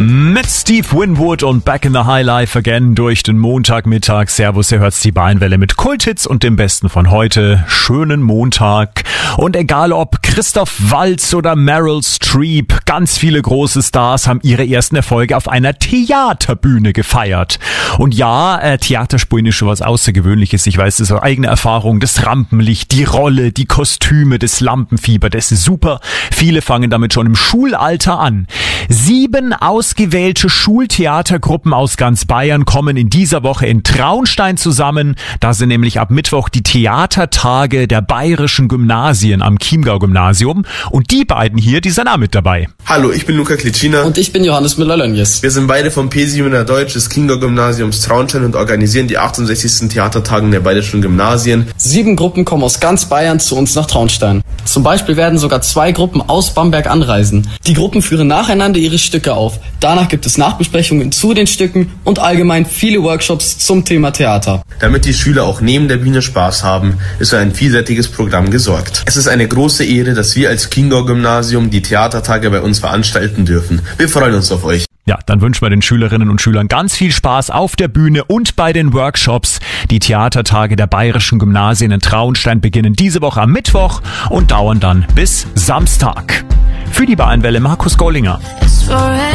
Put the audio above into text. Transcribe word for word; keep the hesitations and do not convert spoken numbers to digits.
Mit Steve Winwood und Back in the High Life Again durch den Montagmittag. Servus, ihr hört's die Beinwelle mit Kulthits und dem Besten von heute. Schönen Montag. Und egal ob Christoph Waltz oder Meryl Streep, ganz viele große Stars haben ihre ersten Erfolge auf einer Theaterbühne gefeiert. Und ja, äh, Theaterspielen ist schon was Außergewöhnliches. Ich weiß, das ist eigene Erfahrung. Das Rampenlicht, die Rolle, die Kostüme, das Lampenfieber, das ist super. Viele fangen damit schon im Schulalter an. Sieben ausgewählte Schultheatergruppen aus ganz Bayern kommen in dieser Woche in Traunstein zusammen. Da sind nämlich ab Mittwoch die Theatertage der bayerischen Gymnasien am Chiemgau-Gymnasium. Und die beiden hier, die sind auch mit dabei. Hallo, ich bin Luca Klitschina. Und ich bin Johannes Müller-Lönjes. Wir sind beide vom P sieben Deutsch des Chiemgau-Gymnasiums Traunstein und organisieren die achtundsechzigsten Theatertagen der bayerischen Gymnasien. Sieben Gruppen kommen aus ganz Bayern zu uns nach Traunstein. Zum Beispiel werden sogar zwei Gruppen aus Bamberg anreisen. Die Gruppen führen nacheinander ihre Stücke auf. Danach gibt es Nachbesprechungen zu den Stücken und allgemein viele Workshops zum Thema Theater. Damit die Schüler auch neben der Bühne Spaß haben, ist für ein vielseitiges Programm gesorgt. Es ist eine große Ehre, dass wir als Chiemgau-Gymnasium die Theatertage bei uns veranstalten dürfen. Wir freuen uns auf euch. Ja, dann wünschen wir den Schülerinnen und Schülern ganz viel Spaß auf der Bühne und bei den Workshops. Die Theatertage der bayerischen Gymnasien in Traunstein beginnen diese Woche am Mittwoch und dauern dann bis Samstag. Für die Beinwelle Markus Gollinger.